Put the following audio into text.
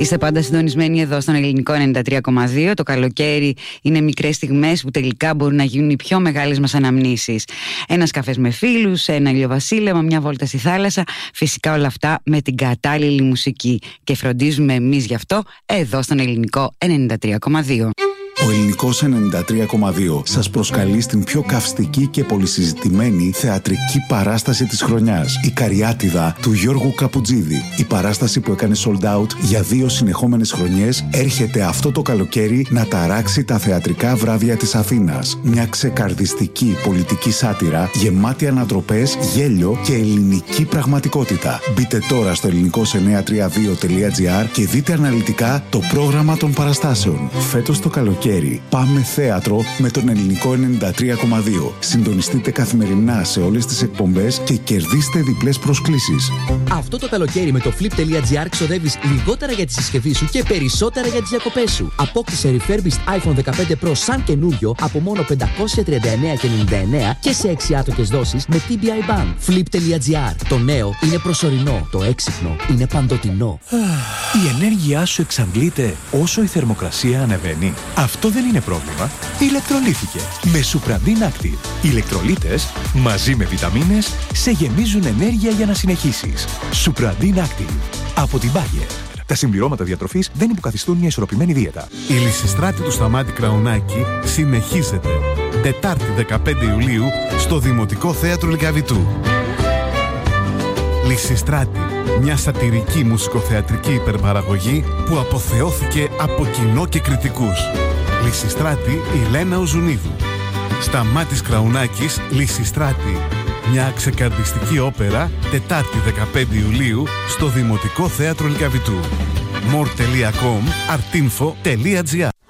Είστε πάντα συντονισμένοι εδώ στον Ελληνικό 93,2. Το καλοκαίρι είναι μικρές στιγμές που τελικά μπορούν να γίνουν οι πιο μεγάλες μας αναμνήσεις. Ένας καφές με φίλους, ένα ηλιοβασίλεμα, μια βόλτα στη θάλασσα. Φυσικά όλα αυτά με την κατάλληλη μουσική. Και φροντίζουμε εμείς γι' αυτό εδώ στον Ελληνικό 93,2. Ο Ελληνικός 93,2 σας προσκαλεί στην πιο καυστική και πολυσυζητημένη θεατρική παράσταση της χρονιάς. Η Καριάτιδα του Γιώργου Καπουτζίδη. Η παράσταση που έκανε sold out για 2 συνεχόμενες χρονιές έρχεται αυτό το καλοκαίρι να ταράξει τα θεατρικά βράδια της Αθήνας. Μια ξεκαρδιστική πολιτική σάτυρα γεμάτη ανατροπές, γέλιο και ελληνική πραγματικότητα. Μπείτε τώρα στο ελληνικός932.gr και δείτε αναλυτικά το πρόγραμμα των παραστάσεων. Φέτος το καλοκαίρι πάμε θέατρο με τον Ελληνικό 93,2. Συντονιστείτε καθημερινά σε όλες τις εκπομπές και κερδίστε διπλές προσκλήσεις. Αυτό το καλοκαίρι με το flip.gr ξοδεύεις λιγότερα για τη συσκευή σου και περισσότερα για τις διακοπές σου. Απόκτησε refurbished iPhone 15 Pro σαν καινούριο από μόνο 539,99 και σε 6 άτοκες δόσεις με TBI Bank. Flip.gr. Το νέο είναι προσωρινό. Το έξυπνο είναι παντοτινό. Η ενέργειά σου εξαντλείται όσο η θερμοκρασία ανεβαίνει. Αυτό δεν είναι πρόβλημα. Ηλεκτρολύθηκε με Supradin Active. Οι ηλεκτρολίτες μαζί με βιταμίνες σε γεμίζουν ενέργεια για να συνεχίσεις. Supradin Active από την Bayer. Τα συμπληρώματα διατροφής δεν υποκαθιστούν μια ισορροπημένη δίαιτα. Η Λυσιστράτη του Σταμάτη Κραουνάκη συνεχίζεται. Τετάρτη 15 Ιουλίου στο Δημοτικό Θέατρο Λυκαβητού. Λυσιστράτη, μια σατυρική μουσικοθεατρική υπερπαραγωγή που αποθεώθηκε από κοινό και κριτικούς. Λυσιστράτη η Λένα Οζουνίδου. Σταμάτης Κραουνάκης, Λυσιστράτη. Μια ξεκαρδιστική όπερα, Τετάρτη 15 Ιουλίου στο Δημοτικό Θέατρο Λυκαβητού. more.com, artinfo.gr.